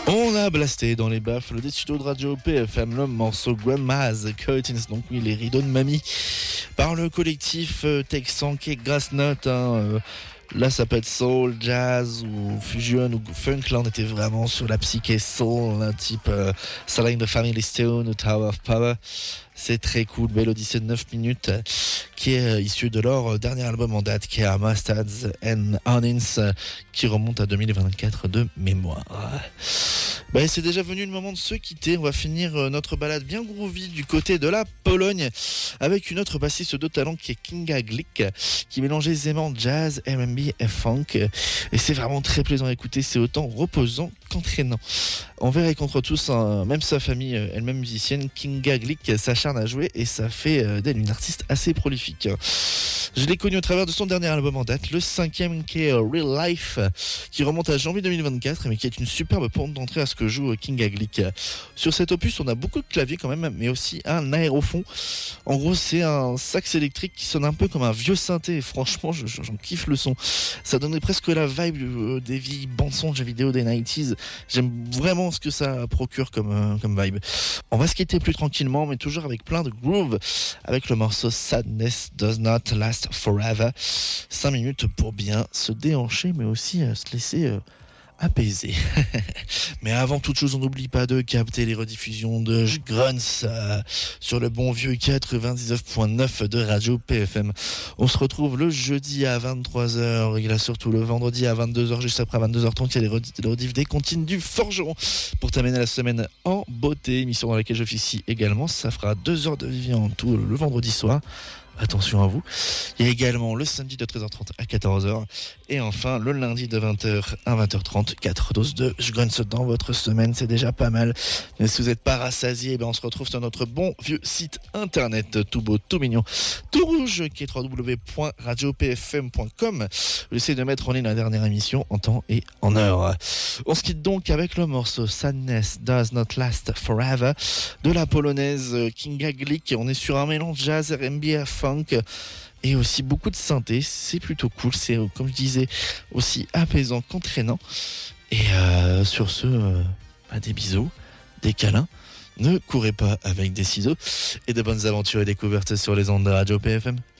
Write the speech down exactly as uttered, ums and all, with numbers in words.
On a blasté dans les baffles des studios de Radio P F M le morceau Grandma's Curtains, donc oui, les rideaux de mamie, par le collectif texan qui est Grassnote. Hein, euh, là, ça peut être soul, jazz ou fusion ou funk. Là, on était vraiment sur la psyché soul, un type euh, Selling the Family Stone ou Tower of Power. C'est très cool, belle odyssée de neuf minutes euh, qui est euh, issue de leur euh, dernier album en date qui est Mustards and Onions euh, qui remonte à deux mille vingt-quatre de mémoire. Ben, c'est déjà venu le moment de se quitter. On va finir euh, notre balade bien groovy du côté de la Pologne avec une autre bassiste de talent qui est Kinga Glick qui mélange aisément jazz, R and B et funk. Et c'est vraiment très plaisant à écouter, c'est autant reposant qu'entraînant. Envers et contre tous, hein, même sa famille, elle-même musicienne, Kinga Glick s'acharne à jouer et ça fait d'elle une artiste assez prolifique. Je l'ai connue au travers de son dernier album en date, le cinquième qui est Real Life, qui remonte à janvier deux mille vingt-quatre, mais qui est une superbe porte d'entrée à ce que joue Kinga Glick. Sur cet opus, on a beaucoup de claviers quand même, mais aussi un aérophone. En gros, c'est un sax électrique qui sonne un peu comme un vieux synthé, et franchement, je, j'en kiffe le son. Ça donnait presque la vibe des vieilles bandes-sons de jeux vidéo des quatre-vingt-dix. J'aime vraiment ce que ça procure comme, comme vibe. On va se quitter plus tranquillement, mais toujours avec plein de groove, avec le morceau Sadness Does Not Last Forever. cinq minutes pour bien se déhancher, mais aussi euh, se laisser euh, apaiser. Mais avant toute chose, on n'oublie pas de capter les rediffusions de Grunts euh, sur le bon vieux quatre-vingt-dix-neuf point neuf de Radio P F M. On se retrouve le jeudi à vingt-trois heures. Il y a surtout le vendredi à vingt-deux heures, juste après vingt-deux heures trente. Il y a les rediff des comptines du Forgeron pour terminer la semaine en beauté. Émission dans laquelle j'officie également. Ça fera deux heures de Vivian en tout le vendredi soir. Attention à vous. Il y a également le samedi de treize heures trente à quatorze heures. Et enfin, le lundi de vingt heures à vingt heures trente. quatre doses de Grunts dans votre semaine. C'est déjà pas mal. Mais si vous n'êtes pas rassasié, ben on se retrouve sur notre bon vieux site internet. Tout beau, tout mignon, tout rouge, qui est w w w point radio p f m point com. J'essaie de mettre en ligne la dernière émission en temps et en heure. On se quitte donc avec le morceau Sadness Does Not Last Forever de la polonaise Kinga Glick. On est sur un mélange jazz, R and B et funk. Et aussi beaucoup de synthé, c'est plutôt cool, c'est comme je disais aussi apaisant qu'entraînant. Et euh, sur ce, euh, bah, des bisous, des câlins, ne courez pas avec des ciseaux et de bonnes aventures et découvertes sur les ondes de Radio P F M.